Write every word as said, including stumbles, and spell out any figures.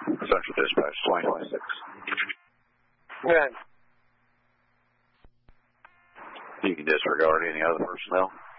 Central Dispatch, twenty twenty-six. Good. You can disregard any other personnel.